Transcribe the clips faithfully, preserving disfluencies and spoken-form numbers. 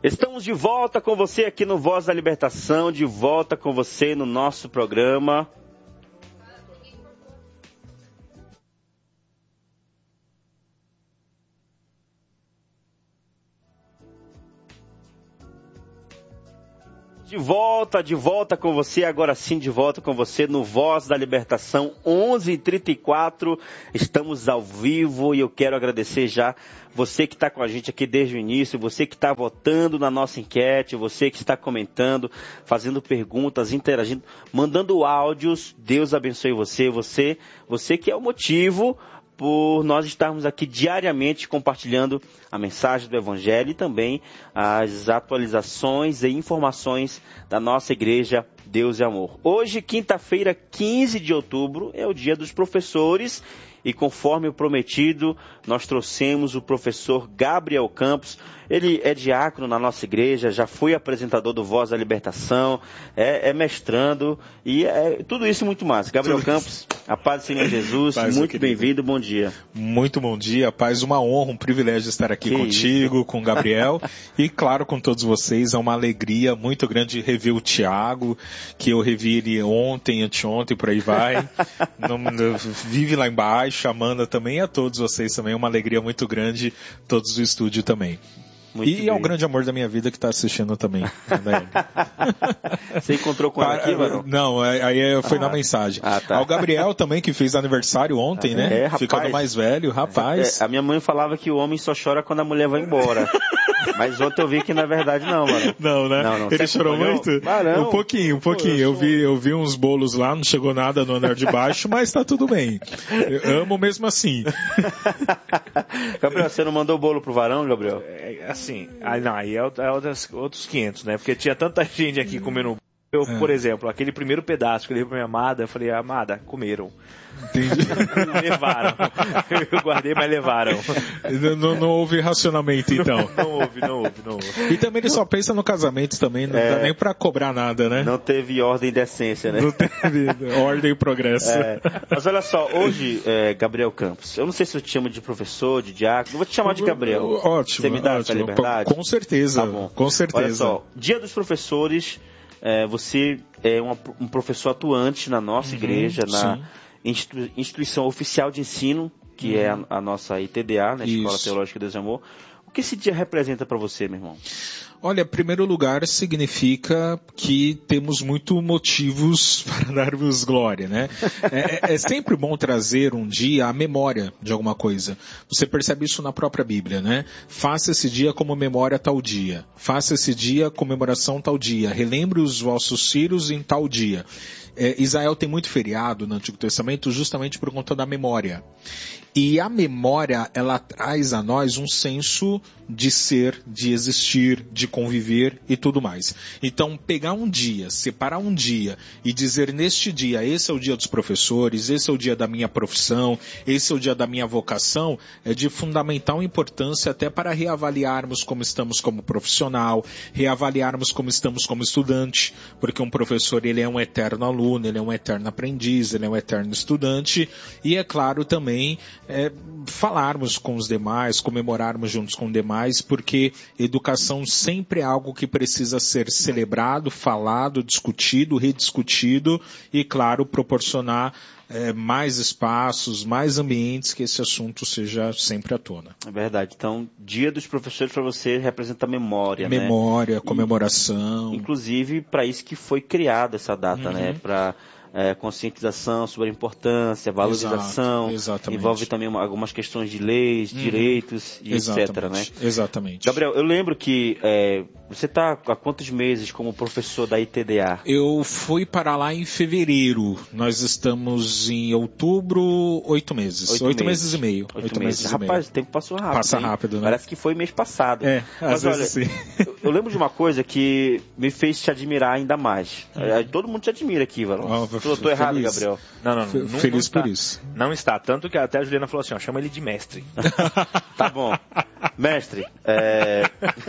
Estamos de volta com você aqui no Voz da Libertação, de volta com você no nosso programa. De volta, de volta com você, agora sim de volta com você no Voz da Libertação, onze e trinta e quatro, estamos ao vivo e eu quero agradecer já você que está com a gente aqui desde o início, você que está votando na nossa enquete, você que está comentando, fazendo perguntas, interagindo, mandando áudios. Deus abençoe você, você, você que é o motivo por nós estarmos aqui diariamente compartilhando a mensagem do Evangelho e também as atualizações e informações da nossa igreja Deus e Amor. Hoje, quinta-feira, quinze de outubro, é o dia dos professores e conforme o prometido, nós trouxemos o professor Gabriel Campos. Ele é diácono na nossa igreja, já foi apresentador do Voz da Libertação, é, é mestrando e é tudo isso e muito mais. Gabriel tudo Campos, isso. A paz do Senhor Jesus, paz, muito bem-vindo, bom dia. Muito bom dia, paz, uma honra, um privilégio estar aqui que contigo, isso. com o Gabriel e claro com todos vocês, é uma alegria muito grande rever o Tiago, que eu revi ele ontem, anteontem, por aí vai, não, vive lá embaixo, a Amanda também e a todos vocês também, é uma alegria muito grande, todos do estúdio também. Muito e bem. É o grande amor da minha vida que está assistindo também. Né? Você encontrou com ela aqui, mano? Não, aí foi ah, na mensagem. Ah, tá. O Gabriel também, que fez aniversário ontem, ah, né? É, rapaz. Ficando mais velho, rapaz. É, a minha mãe falava que o homem só chora quando a mulher vai embora. Mas ontem eu vi que na verdade não, mano. Não, né? Não, não. Ele chorou muito? Ah, não. Um pouquinho, um pouquinho. Pô, eu, eu, vi, eu vi uns bolos lá, não chegou nada no andar de baixo, mas tá tudo bem. Eu amo mesmo assim. Gabriel, você não mandou bolo pro varão, Gabriel? É, assim, aí, não, aí é outros, outros quinhentos, né? Porque tinha tanta gente aqui comendo. Eu, é. Por exemplo, aquele primeiro pedaço que eu dei pra minha amada, eu falei, amada, comeram. Entendi. Levaram. Eu guardei, mas levaram. Não, não houve racionamento, então. Não, não houve, não houve, não houve. E também ele só pensa no casamento também, não é, dá nem pra cobrar nada, né? Não teve ordem e decência, né? Não teve ordem e progresso. É. Mas olha só, hoje, é, Gabriel Campos, eu não sei se eu te chamo de professor, de diácono, eu vou te chamar de Gabriel. Ótimo, Você me dá ótimo. essa liberdade? Com certeza, tá bom. Com certeza. Olha só, Dia dos Professores, é, você é uma, um professor atuante na nossa uhum, igreja, na institu- instituição oficial de ensino, que uhum. é a, a nossa I T D A, né, Escola Isso. Teológica Deus e Amor. O que esse dia representa para você, meu irmão? Olha, em primeiro lugar, significa que temos muitos motivos para darmos glória, né? É, é sempre bom trazer um dia a memória de alguma coisa. Você percebe isso na própria Bíblia, né? Faça esse dia como memória tal dia. Faça esse dia comemoração tal dia. Relembre os vossos filhos em tal dia. É, Israel tem muito feriado no Antigo Testamento justamente por conta da memória. E a memória, ela traz a nós um senso de ser, de existir, de conviver e tudo mais. Então, pegar um dia, separar um dia e dizer neste dia, esse é o dia dos professores, esse é o dia da minha profissão, esse é o dia da minha vocação, é de fundamental importância até para reavaliarmos como estamos como profissional, reavaliarmos como estamos como estudante, porque um professor, ele é um eterno aluno, ele é um eterno aprendiz, ele é um eterno estudante, e é claro também, É, falarmos com os demais, comemorarmos juntos com os demais, porque educação sempre é algo que precisa ser celebrado, falado, discutido, rediscutido e, claro, proporcionar é, mais espaços, mais ambientes que esse assunto seja sempre à tona. É verdade. Então, Dia dos Professores para você representa memória, memória, né? Memória, E, comemoração. inclusive, para isso que foi criada essa data, uhum. né? Para É, conscientização sobre a importância, valorização, Exato, envolve também uma, algumas questões de leis, uhum. direitos e exatamente, etcétera, né? Exatamente. Gabriel, eu lembro que é, você está há quantos meses como professor da I T D A? Eu fui para lá em fevereiro. Nós estamos em outubro, oito meses. Oito, oito meses. meses e meio. Oito, oito meses. meses Rapaz, o tempo passou rápido. Passa hein? rápido, né? Parece que foi mês passado. É, Mas às olha, vezes sim. eu, eu lembro de uma coisa que me fez te admirar ainda mais. Hum. Todo mundo te admira aqui, Valão. Oh, eu tô errado, Gabriel. Não, não, não. Feliz não está, por isso. Não está. Tanto que até a Juliana falou assim, ó, chama ele de mestre. Tá bom. Mestre, é...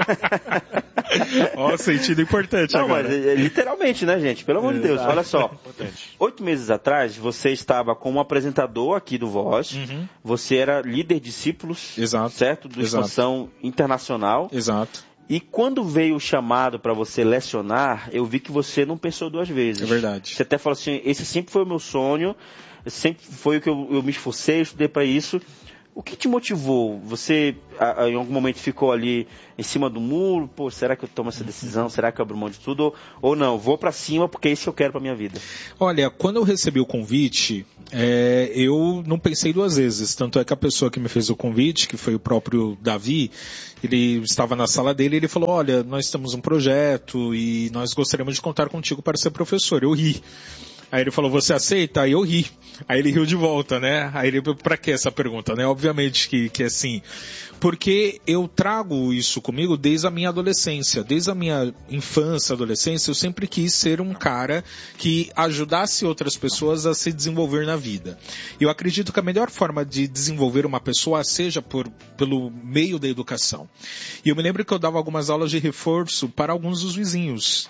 Ó, sentido importante não, agora. Mas é, literalmente, né, gente? Pelo amor de Deus, olha só. Oito meses atrás, você estava como apresentador aqui do Voz. Uhum. Você era líder discípulos, Exato. certo? Do Expansão Internacional. Exato. E quando veio o chamado para você lecionar, eu vi que você não pensou duas vezes. É verdade. Você até falou assim, esse sempre foi o meu sonho, sempre foi o que eu, eu me esforcei, eu estudei para isso. O que te motivou? Você, a, a, em algum momento, ficou ali em cima do muro? Pô, será que eu tomo essa decisão? Será que eu abro mão de tudo? Ou, ou não, vou para cima porque é isso que eu quero para minha vida? Olha, quando eu recebi o convite, é, eu não pensei duas vezes. Tanto é que a pessoa que me fez o convite, que foi o próprio Davi, ele estava na sala dele e ele falou, olha, nós temos um projeto e nós gostaríamos de contar contigo para ser professor. Eu ri. Aí ele falou, você aceita? Aí eu ri. Aí ele riu de volta, né? Aí ele, pra que essa pergunta, né? Obviamente que, que é sim. Porque eu trago isso comigo desde a minha adolescência. Desde a minha infância, adolescência, eu sempre quis ser um cara que ajudasse outras pessoas a se desenvolver na vida. Eu acredito que a melhor forma de desenvolver uma pessoa seja por, pelo meio da educação. E eu me lembro que eu dava algumas aulas de reforço para alguns dos vizinhos.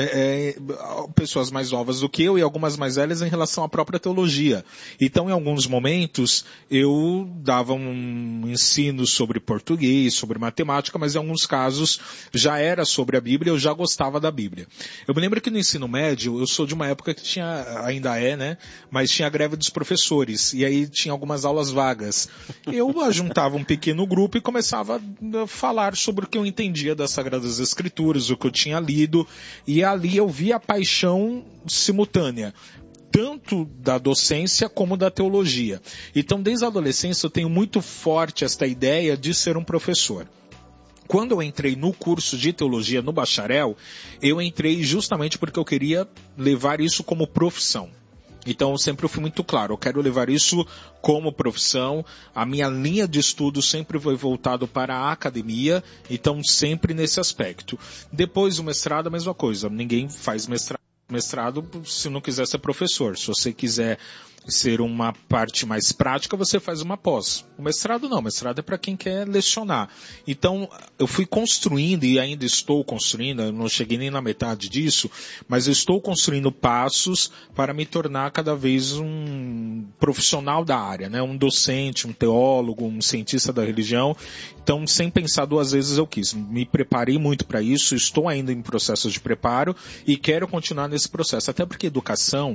É, é, pessoas mais novas do que eu e algumas mais velhas em relação à própria teologia. Então, em alguns momentos, eu dava um ensino sobre português, sobre matemática, mas em alguns casos já era sobre a Bíblia, eu já gostava da Bíblia. Eu me lembro que no ensino médio, eu sou de uma época que tinha, ainda é, né, mas tinha a greve dos professores, e aí tinha algumas aulas vagas. Eu ajuntava um pequeno grupo e começava a falar sobre o que eu entendia das Sagradas Escrituras, o que eu tinha lido, e E ali eu vi a paixão simultânea, tanto da docência como da teologia. Então, desde a adolescência, eu tenho muito forte esta ideia de ser um professor. Quando eu entrei no curso de teologia, no bacharel, eu entrei justamente porque eu queria levar isso como profissão. Então, eu sempre fui muito claro, eu quero levar isso como profissão, a minha linha de estudo sempre foi voltado para a academia, então sempre nesse aspecto. Depois o mestrado, a mesma coisa, ninguém faz mestrado, mestrado se não quiser ser professor, se você quiser ser uma parte mais prática, você faz uma pós. O mestrado não, o mestrado é para quem quer lecionar. Então, eu fui construindo e ainda estou construindo, eu não cheguei nem na metade disso, mas eu estou construindo passos para me tornar cada vez um profissional da área, né? Um docente, um teólogo, um cientista da religião. Então, sem pensar duas vezes eu quis. Me preparei muito para isso, estou ainda em processo de preparo e quero continuar nesse processo. Até porque educação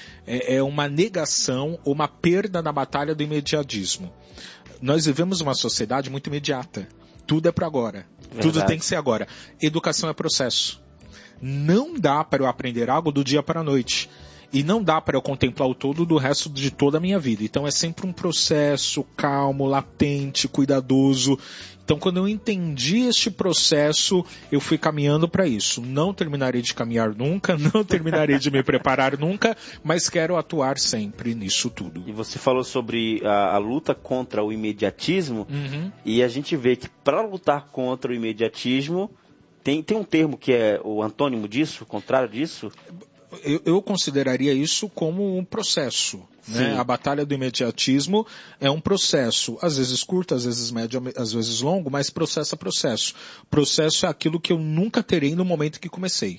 é uma negação, uma perda na batalha do imediatismo. Nós vivemos uma sociedade muito imediata. Tudo é para agora. Verdade. Tudo tem que ser agora. Educação é processo. Não dá para eu aprender algo do dia para a noite. E não dá para eu contemplar o todo do resto de toda a minha vida. Então é sempre um processo calmo, latente, cuidadoso. Então quando eu entendi este processo, eu fui caminhando para isso. Não terminarei de caminhar nunca, não terminarei de me preparar nunca, mas quero atuar sempre nisso tudo. E você falou sobre a, a luta contra o imediatismo, uhum. E a gente vê que para lutar contra o imediatismo, tem, tem um termo que é o antônimo disso, o contrário disso? Eu, eu consideraria isso como um processo, né? A batalha do imediatismo é um processo, às vezes curto, às vezes médio, às vezes longo, mas processo é processo. Processo é aquilo que eu nunca terei no momento que comecei.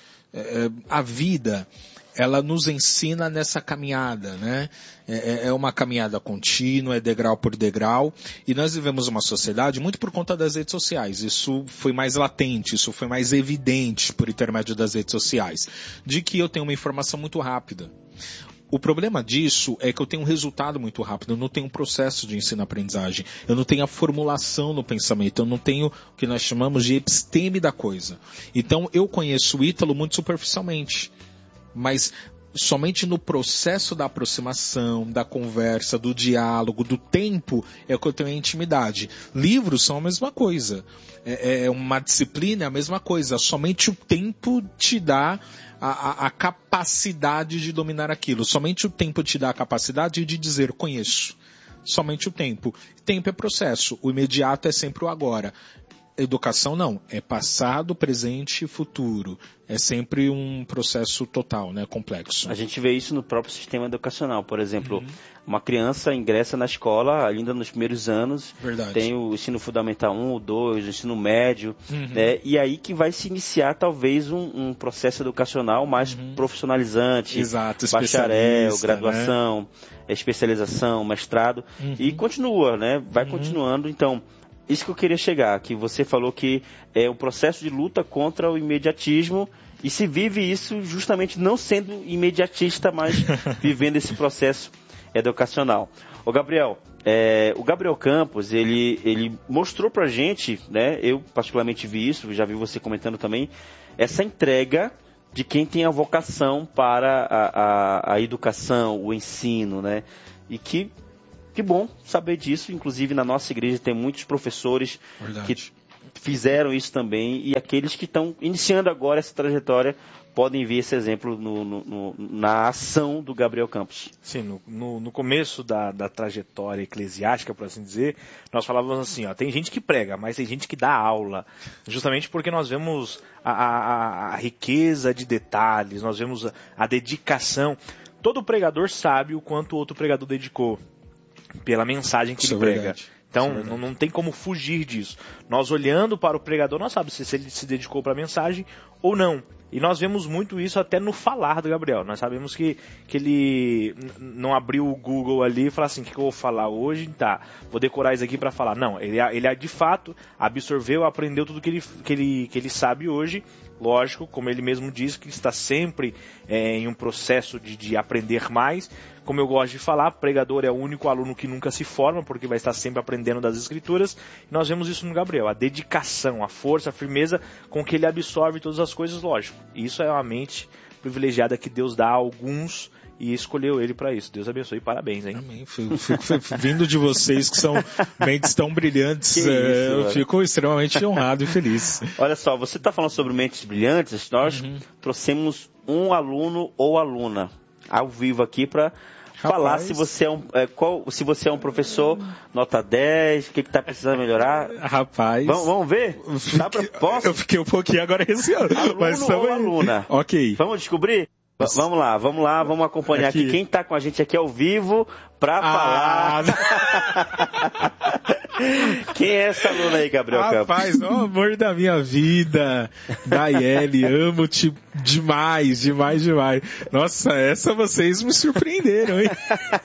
É, a vida, ela nos ensina nessa caminhada, né? É, é uma caminhada contínua, é degrau por degrau, e nós vivemos uma sociedade muito por conta das redes sociais. Isso foi mais latente, isso foi mais evidente por intermédio das redes sociais, de que eu tenho uma informação muito rápida. O problema disso é que eu tenho um resultado muito rápido, eu não tenho um processo de ensino-aprendizagem, eu não tenho a formulação no pensamento, eu não tenho o que nós chamamos de episteme da coisa. Então eu conheço o Ítalo muito superficialmente, mas somente no processo da aproximação, da conversa, do diálogo, do tempo, é que eu tenho a intimidade. Livros são a mesma coisa. É, é uma disciplina, é a mesma coisa. Somente o tempo te dá a, a, a capacidade de dominar aquilo. Somente o tempo te dá a capacidade de dizer, conheço. Somente o tempo. Tempo é processo. O imediato é sempre o agora. Educação não, é passado, presente e futuro. É sempre um processo total, né, complexo. A gente vê isso no próprio sistema educacional. Por exemplo, uhum. Uma criança ingressa na escola ainda nos primeiros anos. Verdade. Tem o ensino fundamental um, o dois, o ensino médio. Uhum. Né, e aí que vai se iniciar talvez um, um processo educacional mais uhum. profissionalizante. Exato, bacharel, graduação, né? Especialização, mestrado. Uhum. E continua, né? Vai uhum. continuando. Então, isso que eu queria chegar, que você falou que é um processo de luta contra o imediatismo e se vive isso justamente não sendo imediatista, mas vivendo esse processo educacional. Ô Gabriel, é, o Gabriel Campos, ele, ele mostrou pra gente, né, eu particularmente vi isso, já vi você comentando também, essa entrega de quem tem a vocação para a, a, a educação, o ensino, né, e que, que bom saber disso, inclusive na nossa igreja tem muitos professores Verdade. que fizeram isso também, e aqueles que estão iniciando agora essa trajetória podem ver esse exemplo no, no, no, na ação do Gabriel Campos. Sim, no, no, no começo da, da trajetória eclesiástica, por assim dizer, nós falávamos assim, ó, tem gente que prega, mas tem gente que dá aula, justamente porque nós vemos a, a, a riqueza de detalhes, nós vemos a, a dedicação. Todo pregador sabe o quanto o outro pregador dedicou pela mensagem que Isso ele é prega. verdade. Então, não, não tem como fugir disso. Nós olhando para o pregador, nós sabemos se, se ele se dedicou para a mensagem ou não. E nós vemos muito isso até no falar do Gabriel. Nós sabemos que, que ele não abriu o Google ali e falou assim, o que, que eu vou falar hoje? Tá, vou decorar isso aqui para falar. Não, ele, ele de fato absorveu, aprendeu tudo que ele, que ele, que ele sabe hoje. Lógico, como ele mesmo diz, que está sempre é, em um processo de, de aprender mais. Como eu gosto de falar, pregador é o único aluno que nunca se forma, porque vai estar sempre aprendendo das Escrituras. E nós vemos isso no Gabriel, a dedicação, a força, a firmeza com que ele absorve todas as coisas, lógico. E isso é uma mente privilegiada que Deus dá a alguns e escolheu ele para isso. Deus abençoe e parabéns, hein? Amém. Fico, fico, fico, vindo de vocês que são mentes tão brilhantes, isso, é, eu mano. fico extremamente honrado e feliz. Olha só, você está falando sobre mentes brilhantes, nós uhum. trouxemos um aluno ou aluna ao vivo aqui para falar se você é um, é, qual, se você é um professor nota dez, o que está precisando melhorar. Rapaz. Vamos, vamos ver? Dá pra, posso? Eu fiquei um pouquinho agora receoso. Aluno mas ou aluna? Ok. Vamos descobrir? V- vamos lá, vamos lá, vamos acompanhar aqui. aqui. Quem está com a gente aqui ao vivo para ah, falar. Quem é essa aluna aí, Gabriel Campos? Rapaz, ó, amor da minha vida, Daiele, amo-te demais, demais, demais. Nossa, essa vocês me surpreenderam, hein?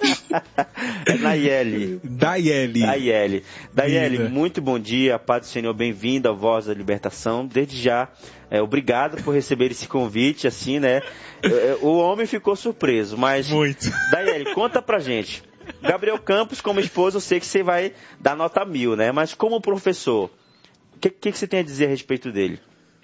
É Nayeli. Daiele. Daiele. Daiele, muito bom dia, paz do Senhor, bem-vinda à Voz da Libertação. Desde já, é, obrigado por receber esse convite, assim, né? O homem ficou surpreso, mas... Muito. Daiele, conta pra gente. Gabriel Campos, como esposa, eu sei que você vai dar nota mil, né? Mas como professor, o que, que, que você tem a dizer a respeito dele?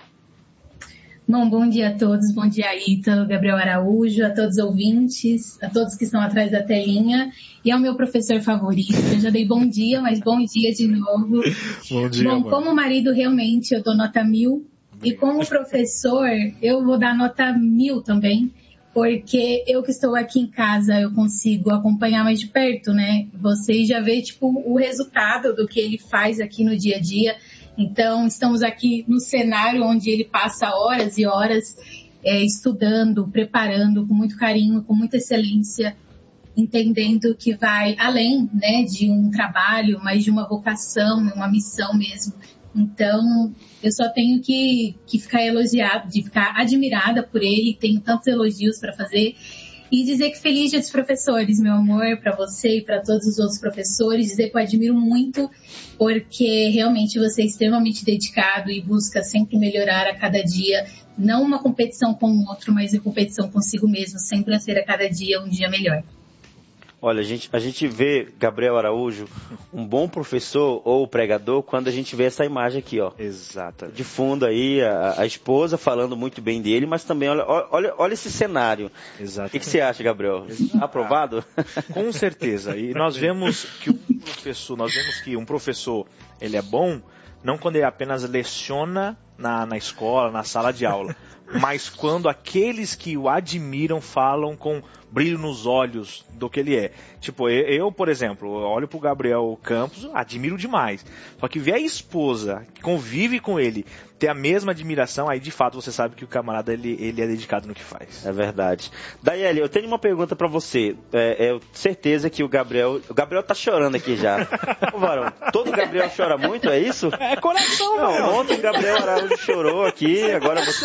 Bom, bom dia a todos, bom dia Ítalo, Gabriel Araújo, a todos os ouvintes, a todos que estão atrás da telinha e ao meu professor favorito. Eu já dei bom dia, mas bom dia de novo. Bom dia, Bom, mano. Como marido, realmente, eu dou nota mil. E como professor, eu vou dar nota mil também. Porque eu que estou aqui em casa, eu consigo acompanhar mais de perto, né? Vocês já vê, tipo, o resultado do que ele faz aqui no dia a dia. Então, estamos aqui no cenário onde ele passa horas e horas é, estudando, preparando com muito carinho, com muita excelência, entendendo que vai além, né, de um trabalho, mas de uma vocação, uma missão mesmo. Então, eu só tenho que, que ficar elogiada, de ficar admirada por ele, tenho tantos elogios para fazer e dizer que feliz dia dos professores, meu amor, para você e para todos os outros professores, dizer que eu admiro muito, porque realmente você é extremamente dedicado e busca sempre melhorar a cada dia, não uma competição com o outro, mas uma competição consigo mesmo, sempre a ser a cada dia um dia melhor. Olha, a gente, a gente vê, Gabriel Araújo, um bom professor ou pregador quando a gente vê essa imagem aqui, ó. Exato. De fundo aí, a, a esposa falando muito bem dele, mas também, olha, olha, olha esse cenário. Exato. O que, que você acha, Gabriel? Exato. Aprovado? Com certeza. E nós vemos que o professor, nós vemos que um professor, ele é bom, não quando ele apenas leciona na, na escola, na sala de aula, mas quando aqueles que o admiram falam com brilho nos olhos do que ele é. Tipo, eu, por exemplo, olho pro Gabriel Campos, admiro demais. Só que ver a esposa que convive com ele, ter a mesma admiração, aí de fato você sabe que o camarada ele, ele é dedicado no que faz. É verdade. Daiele, eu tenho uma pergunta pra você. É, é certeza que o Gabriel... O Gabriel tá chorando aqui já. Ô, varão, todo Gabriel chora muito, é isso? É coração, Não, meu. ontem o Gabriel Araújo chorou aqui, agora você.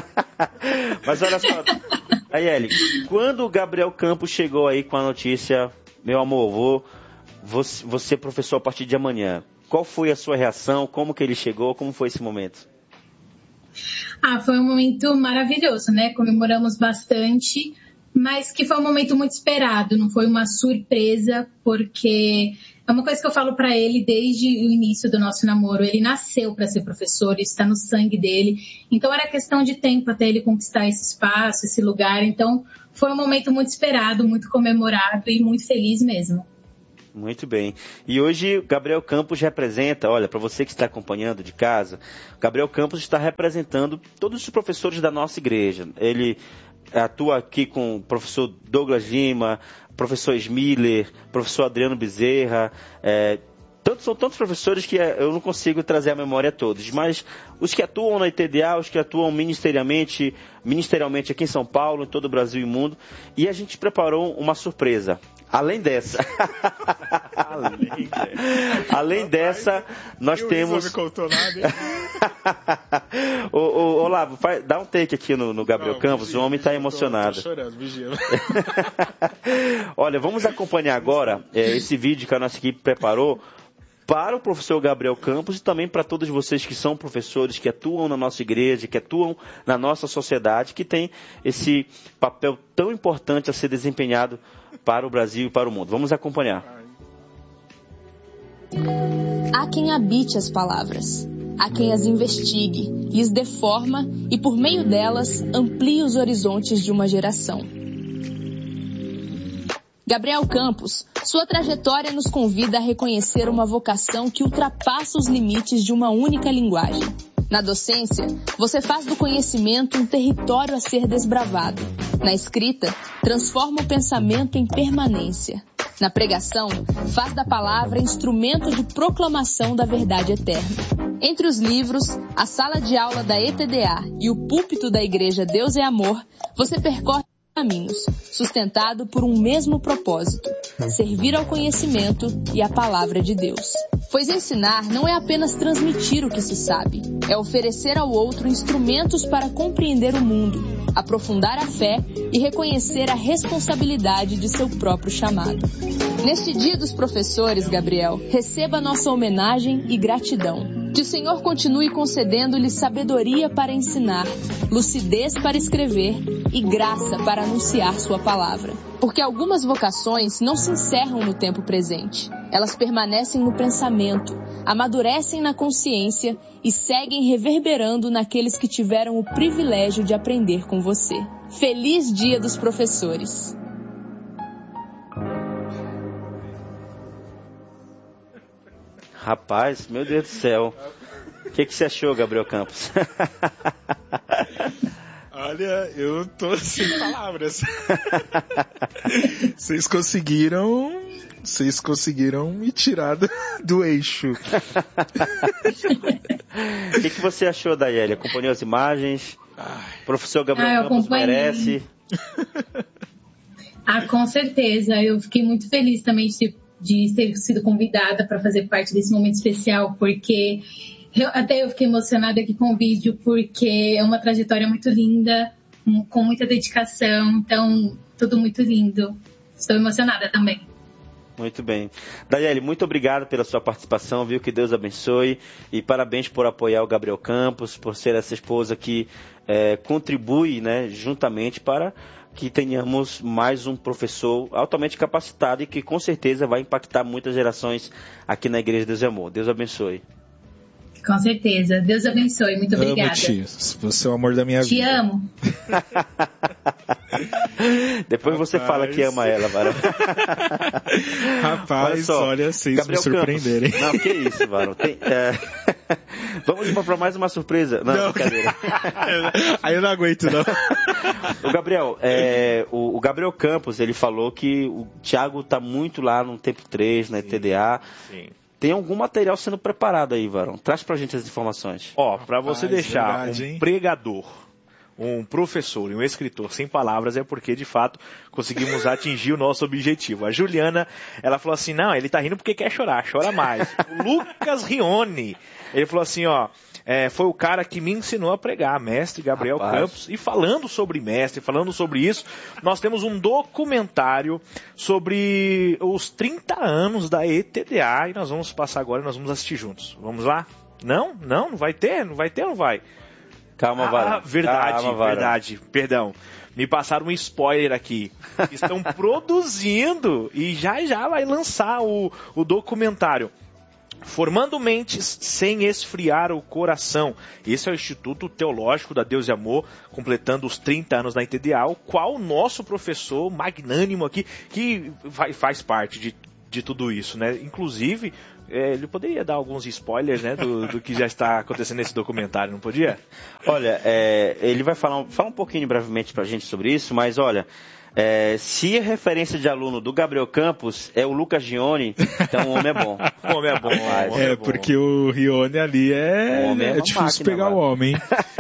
Mas olha só, Daiele, quando o Gabriel Campos chegou aí com a notícia, meu amor, vou, vou, vou ser professor a partir de amanhã, Qual foi a sua reação? Como que ele chegou? Como foi esse momento? Ah, foi um momento maravilhoso, né? Comemoramos bastante, mas que foi um momento muito esperado, não foi uma surpresa, porque é uma coisa que eu falo para ele desde o início do nosso namoro. Ele nasceu para ser professor, isso está no sangue dele. Então era questão de tempo até ele conquistar esse espaço, esse lugar. Então foi um momento muito esperado, muito comemorado e muito feliz mesmo. Muito bem. E hoje o Gabriel Campos representa, olha, para você que está acompanhando de casa, o Gabriel Campos está representando todos os professores da nossa igreja. Ele atua aqui com o professor Douglas Lima, professor Smiller, professor Adriano Bezerra, é, tanto, são tantos professores que eu não consigo trazer à memória todos, mas os que atuam na I T D A, os que atuam ministerialmente, ministerialmente aqui em São Paulo, em todo o Brasil e mundo, e a gente preparou uma surpresa. Além dessa, além, além dessa, nós eu temos... Não me contou nada. ô, ô, Olavo, faz, dá um take aqui no, no Gabriel não, Campos, vigia, o homem está emocionado. Tô, tô chorando, vigia. Olha, vamos acompanhar agora é, esse vídeo que a nossa equipe preparou para o professor Gabriel Campos e também para todos vocês que são professores, que atuam na nossa igreja, que atuam na nossa sociedade, que tem esse papel tão importante a ser desempenhado para o Brasil e para o mundo. Vamos acompanhar. Há quem habite as palavras, há quem as investigue, lhes dê forma e, por meio delas, amplie os horizontes de uma geração. Gabriel Campos, sua trajetória nos convida a reconhecer uma vocação que ultrapassa os limites de uma única linguagem. Na docência, você faz do conhecimento um território a ser desbravado. Na escrita, transforma o pensamento em permanência. Na pregação, faz da palavra instrumento de proclamação da verdade eterna. Entre os livros, a sala de aula da E T D A e o púlpito da Igreja Deus é Amor, você percorre caminhos, sustentado por um mesmo propósito, servir ao conhecimento e à palavra de Deus. Pois ensinar não é apenas transmitir o que se sabe, é oferecer ao outro instrumentos para compreender o mundo, aprofundar a fé e reconhecer a responsabilidade de seu próprio chamado. Neste Dia dos Professores, Gabriel, receba nossa homenagem e gratidão. Que o Senhor continue concedendo-lhe sabedoria para ensinar, lucidez para escrever e graça para anunciar sua palavra. Porque algumas vocações não se encerram no tempo presente. Elas permanecem no pensamento, amadurecem na consciência e seguem reverberando naqueles que tiveram o privilégio de aprender com você. Feliz Dia dos Professores! Rapaz, meu Deus do céu. O que, que você achou, Gabriel Campos? Olha, eu tô sem palavras. Vocês conseguiram... Vocês conseguiram me tirar do, do eixo. O que, que você achou, Daiele? Acompanhou as imagens? Ai. Professor Gabriel ah, Campos merece? Ah, com certeza. Eu fiquei muito feliz também de de ter sido convidada para fazer parte desse momento especial, porque eu, até eu fiquei emocionada aqui com o vídeo, porque é uma trajetória muito linda, um, com muita dedicação, então tudo muito lindo. Estou emocionada também. Muito bem. Daiele, muito obrigado pela sua participação, viu? Que Deus abençoe e parabéns por apoiar o Gabriel Campos, por ser essa esposa que é, contribui, né, juntamente para que tenhamos mais um professor altamente capacitado e que com certeza vai impactar muitas gerações aqui na Igreja Deus é Amor. Deus abençoe. Com certeza. Deus abençoe. Muito obrigada. Amo, tio. Você é o amor da minha Te vida. Te amo. Depois Rapaz. Você fala que ama ela, Varão. Rapaz, olha, só, olha vocês Gabriel me surpreenderem. Campos. Não, que isso, Varão. Tem, é... Vamos para mais uma surpresa. Não, não. Brincadeira. Aí eu não aguento, não. O Gabriel, é, o, o Gabriel Campos, ele falou que o Thiago está muito lá no tempo três, na E T D A. Sim. Tem algum material sendo preparado aí, Varão? Traz pra gente as informações. Ó, pra você deixar verdade, um pregador, um professor e um escritor sem palavras, é porque, de fato, conseguimos atingir o nosso objetivo. A Juliana, ela falou assim, não, ele tá rindo porque quer chorar, chora mais. O Lucas Rione, ele falou assim, ó, é, foi o cara que me ensinou a pregar, mestre Gabriel Rapaz. Campos. E falando sobre mestre, falando sobre isso, nós temos um documentário sobre os trinta anos da E T D A e nós vamos passar agora e nós vamos assistir juntos. Vamos lá? Não? Não? Não vai ter? Não vai ter ou não vai? Calma, Vara. Ah, verdade, Calma, Vara. verdade. Perdão. Me passaram um spoiler aqui. Estão produzindo e já já vai lançar o, o documentário. Formando mentes sem esfriar o coração. Esse é o Instituto Teológico da Deus e Amor, completando os trinta anos da I T D A, o qual o nosso professor magnânimo aqui, que faz parte de, de tudo isso, né? Inclusive, é, ele poderia dar alguns spoilers, né, do, do que já está acontecendo nesse documentário, não podia? Olha, é, ele vai falar, falar um pouquinho brevemente pra gente sobre isso, mas olha... É, se a referência de aluno do Gabriel Campos é o Lucas Gione, então o homem é bom. O homem é bom. Rapaz, É, porque o Rione ali é, O homem é é uma difícil máquina, pegar mano. o homem.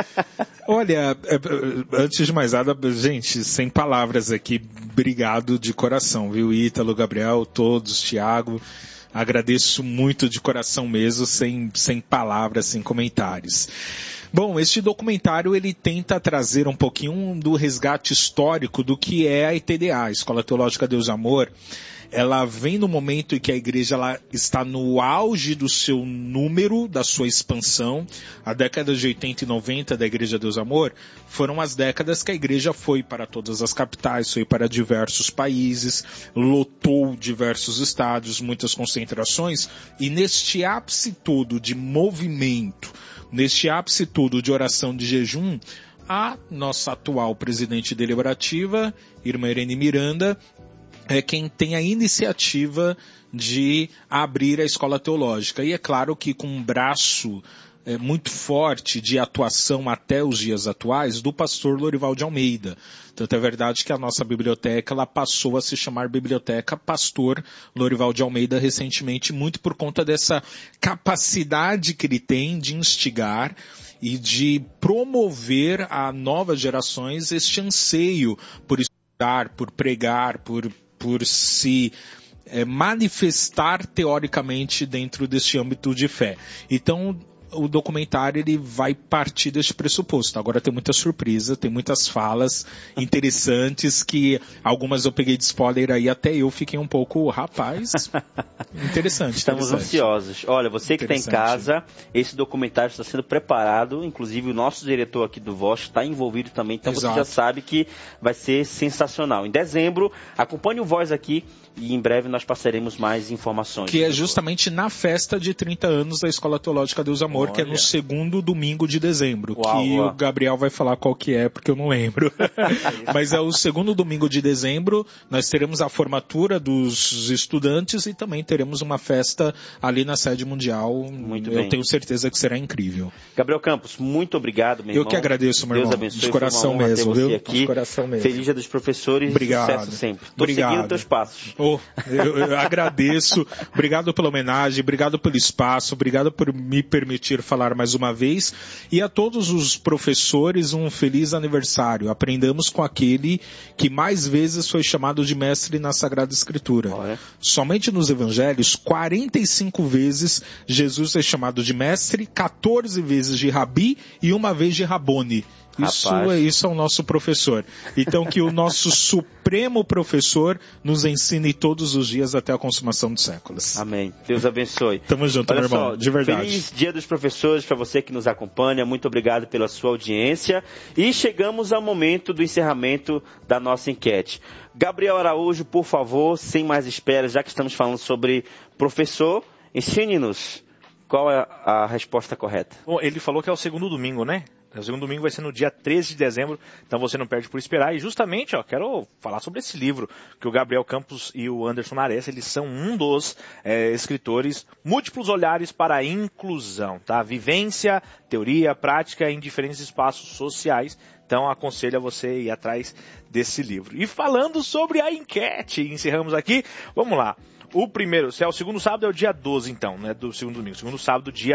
Olha, é, é, antes de mais nada, gente, sem palavras aqui, obrigado de coração, viu? Ítalo, Gabriel, todos, Thiago, agradeço muito de coração mesmo, sem, sem palavras, sem comentários. Bom, este documentário ele tenta trazer um pouquinho do resgate histórico do que é a I T D A, a Escola Teológica Deus e Amor. Ela vem no momento em que a igreja ela está no auge do seu número, da sua expansão. A década de oitenta e noventa da Igreja Deus e Amor foram as décadas que a igreja foi para todas as capitais, foi para diversos países, lotou diversos estados, muitas concentrações, e neste ápice todo de movimento, neste ápice todo de oração de jejum, a nossa atual presidente deliberativa, irmã Irene Miranda, é quem tem a iniciativa de abrir a escola teológica. E é claro que com um braço é, muito forte de atuação até os dias atuais do pastor Lorival de Almeida. Tanto é verdade que a nossa biblioteca ela passou a se chamar Biblioteca Pastor Lorival de Almeida recentemente, muito por conta dessa capacidade que ele tem de instigar e de promover a novas gerações este anseio por estudar, por pregar, por por se é, manifestar teoricamente dentro deste âmbito de fé. Então, o documentário ele vai partir deste pressuposto. Agora tem muita surpresa, tem muitas falas interessantes que algumas eu peguei de spoiler aí, até eu fiquei um pouco, rapaz, interessante. Estamos interessante. ansiosos. Olha, você que está em casa, esse documentário está sendo preparado, inclusive o nosso diretor aqui do Voz está envolvido também, então Exato. Você já sabe que vai ser sensacional. Em dezembro, acompanhe o Voz aqui e em breve nós passaremos mais informações. Que é justamente na festa de trinta anos da Escola Teológica Deus e Amor, que é no segundo domingo de dezembro, Uau, que uau. o Gabriel vai falar qual que é, porque eu não lembro. Mas é o segundo domingo de dezembro, nós teremos a formatura dos estudantes e também teremos uma festa ali na sede mundial. Muito eu bem. tenho certeza que será incrível. Gabriel Campos, muito obrigado, meu Eu irmão. que agradeço, meu Deus irmão. abençoe, De foi coração uma honra ter mesmo, você viu? aqui. De coração mesmo. Feliz Dia dos Professores Obrigado. e sucesso sempre. Estou Obrigado. seguindo teus passos. Oh, eu, eu agradeço, obrigado pela homenagem, obrigado pelo espaço, obrigado por me permitir falar mais uma vez, e a todos os professores um feliz aniversário. Aprendamos com aquele que mais vezes foi chamado de mestre na Sagrada Escritura. Olha. Somente nos evangelhos, quarenta e cinco vezes Jesus é chamado de mestre, quatorze vezes de rabi e uma vez de rabone. Isso é, isso é o nosso professor. Então que o nosso supremo professor nos ensine todos os dias até a consumação dos séculos. Amém. Deus abençoe. Tamo junto, Olha meu irmão. só, De verdade. Feliz Dia dos Professores para você que nos acompanha. Muito obrigado pela sua audiência. E chegamos ao momento do encerramento da nossa enquete. Gabriel Araújo, por favor, sem mais espera, já que estamos falando sobre professor, ensine-nos qual é a resposta correta. Bom, ele falou que é o segundo domingo, né? O segundo domingo vai ser no dia treze de dezembro, então você não perde por esperar. E justamente, ó, quero falar sobre esse livro, que o Gabriel Campos e o Anderson Nares, eles são um dos é, escritores, Múltiplos Olhares para a Inclusão, tá? Vivência, teoria, prática em diferentes espaços sociais. Então aconselho a você ir atrás desse livro. E falando sobre a enquete, encerramos aqui, vamos lá. O primeiro, se é o segundo sábado, é o dia doze então, né, do segundo domingo. O segundo sábado, dia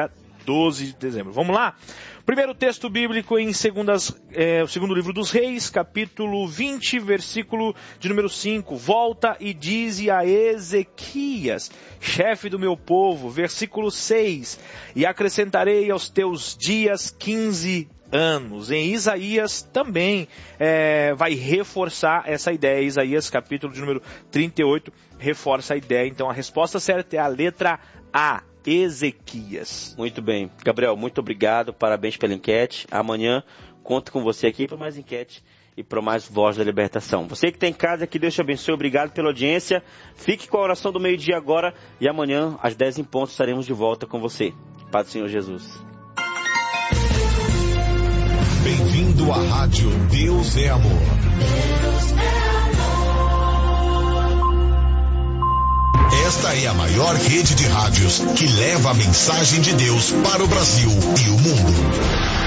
doze de dezembro. Vamos lá? Primeiro texto bíblico em segundas, é, o segundo livro dos Reis, capítulo vinte, versículo de número cinco. Volta e dize a Ezequias, chefe do meu povo, versículo seis. E acrescentarei aos teus dias quinze anos. Em Isaías também é, vai reforçar essa ideia. Isaías, capítulo de número trinta e oito, reforça a ideia. Então a resposta certa é a letra A. Ezequias. Muito bem. Gabriel, muito obrigado. Parabéns pela enquete. Amanhã conto com você aqui para mais enquete e para mais Voz da Libertação. Você que está em casa, que Deus te abençoe. Obrigado pela audiência. Fique com a oração do meio-dia agora e amanhã, às dez em ponto, estaremos de volta com você. Paz do Senhor Jesus. Bem-vindo à Rádio Deus é Amor. Deus é Esta é a maior rede de rádios que leva a mensagem de Deus para o Brasil e o mundo.